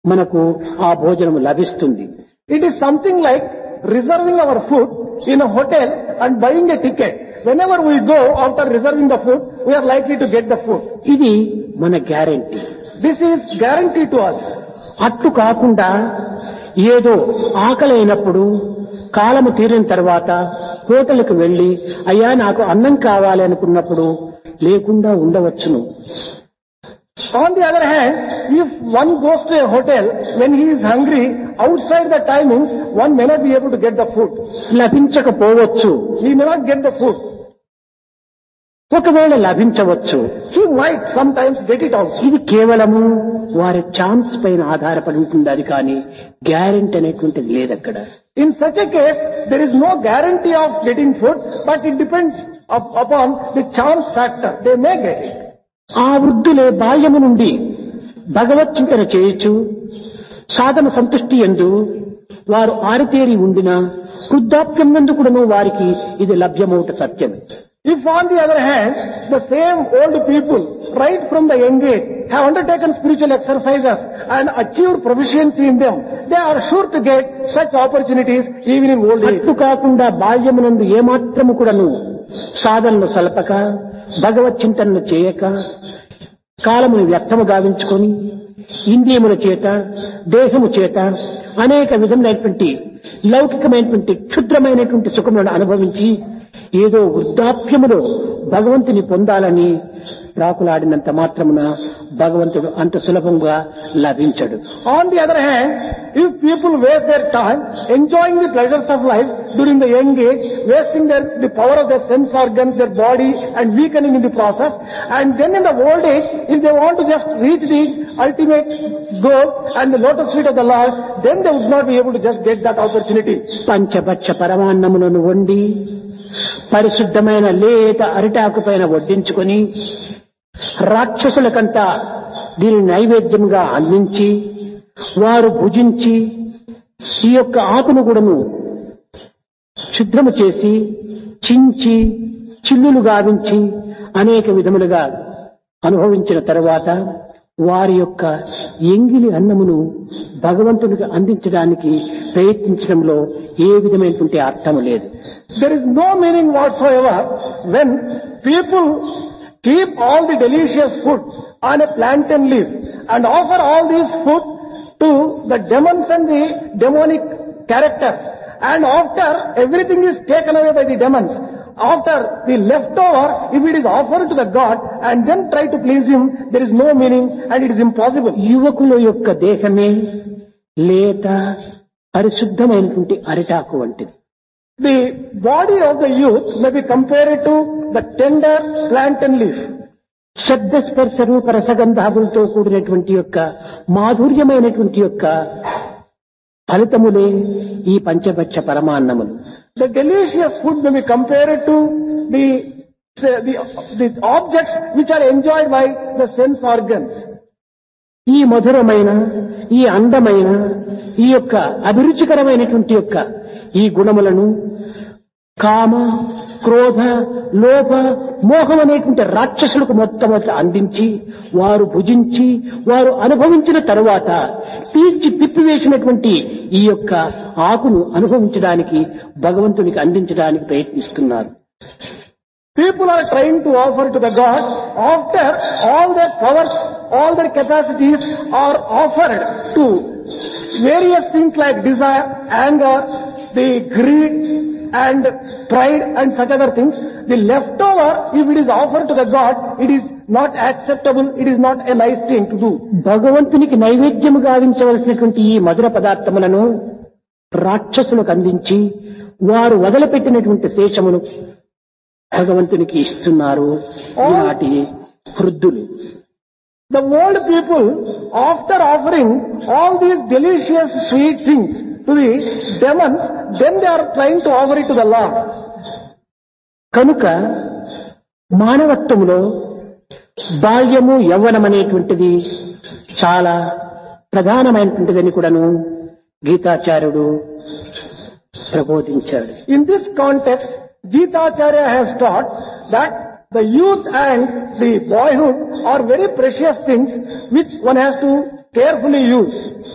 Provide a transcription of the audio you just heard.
మనకు ఆ భోజనం లభిస్తుంది. It is something like reserving our food in a hotel and buying a ticket. Whenever we go after reserving the food, we are likely to get the food. ఇది మన guarantee. This is guaranteed to us. అట్టు కాకుండా ఏదో ఆకలి అయినప్పుడు కాలము తీరిన తర్వాత హోటల్కి వెళ్లి అయ్యా నాకు అన్నం కావాలి అనుకున్నప్పుడు లేకుండా ఉండవచ్చును. On the other hand, if one goes to a hotel when he is hungry, outside the timings, one may not be able to get the food. లభించకపోవచ్చు. He may not get the food. ఒకవేళ లభించవచ్చు. He might sometimes get it also. ఇది కేవలము వారి chance పైన ఆధారపడి ఉంటుంది. అది కానీ guarantee అనేటువంటిది లేదు అక్కడ. In such a case, there is no guarantee of getting food, but it depends upon the chance factor. They may get it. ఆ వృద్ధులే బాల్యము నుండి భగవత్ చింతన చేయొచ్చు. సాధన సంతుష్టి యందు వారు ఆరితేరి ఉండిన వృద్ధాప్యం నందు కూడాను వారికి ఇది లభ్యమవుట సత్యం. If on the other hand, the same old people, right from the young age, have undertaken spiritual exercises and achieved proficiency in them, they are sure to get such opportunities even in old age. అట్టు కాకుండా బాల్యమునందు ఏమాత్రము కూడాను సాధనలు సలపక భగవత్ చింతనను చేయక కాలమును వ్యర్థము గావించుకొని ఇంద్రియముల చేత దేహము చేత అనేక విధమైనటువంటి లౌకికమైనటువంటి క్షుద్రమైనటువంటి సుఖములను అనుభవించి ఏదో వృద్ధాప్యములో భగవంతుని పొందాలని రాకులాడినంత మాత్రమున భగవంతుడు అంత సులభంగా లభించడు. On the other hand, if people waste their time enjoying the pleasures of life during the young age, wasting the power of their sense organs, their body, and weakening in the process, and then in the old age, if they want to just reach the ultimate goal and the lotus feet of the Lord, then they would not be able to just get that opportunity. పంచభక్ష పరమాన్నములను వండి పరిశుద్ధమైన లేత అరిటాకు పైన వడ్డించుకొని రాక్షసులకంతా దీని నైవేద్యంగా అందించి వారు భుజించి ఈ యొక్క ఆకును కూడాను ఛిద్రము చేసి చించి చిల్లులు గావించి అనేక విధములుగా అనుభవించిన తరువాత వారి యొక్క ఎంగిలి అన్నమును భగవంతునికి అందించడానికి ప్రయత్నించడంలో ఏ విధమైనటువంటి అర్థము లేదు. There is no meaning whatsoever when people keep all the delicious food on a plantain leaf and offer all these food to the demons and the demonic characters, and after everything is taken away by the demons, after the leftover, if it is offered to the God and then try to please him, there is no meaning and it is impossible. యువకుల యొక్క దేహమే లేత పరిశుద్ధమైనటువంటి అరిటాకు వంటిది. The body of the youth may be compared to the tender plantain leaf. శబ్ద స్పర్శ రూప రసగంధాదులతో కూడినటువంటి యొక్క మాధుర్యమైనటువంటి యొక్క ఫలితములే ఈ పంచభక్ష పరమాన్నములు. The delicious food may be compared to the objects which are enjoyed by the sense organs. ఈ మధురమైన ఈ అందమైన ఈ యొక్క అభిరుచికరమైనటువంటి యొక్క ఈ గుణములను కామ క్రోధ లోభ మోహం అనేటువంటి రాక్షసులకు మొట్టమొదట అందించి వారు భుజించి వారు అనుభవించిన తరువాత తీర్చి తిప్పివేసినటువంటి ఈ యొక్క ఆకును అనుభవించడానికి భగవంతునికి అందించడానికి ప్రయత్నిస్తున్నారు. People are trying to offer to the God after all their powers, all their capacities are offered to various things like desire, anger, the greed and pride and such other things. The leftover, if it is offered to the God, it is not acceptable, it is not a nice thing to do. భగవంతునికి నైవేద్యము గావించవలసినటువంటి ఈ మధుర పదార్థములను రాక్షసులకు అందించి వారు వదిలిపెట్టినటువంటి శేషమును భగవంతునికి ఇస్తున్నారు ఈనాటి వృద్ధులు. The old people, after offering all these delicious sweet things to the demons, then they are trying to offer it to the Lord. కనుక మానవత్వములో బాల్యము యవ్వనం అనేటువంటిది చాలా ప్రధానమైనటువంటిదని కూడాను గీతాచార్యుడు ప్రబోధించాడు. In this context, Gita Acharya has taught that the youth and the boyhood are very precious things which one has to carefully use.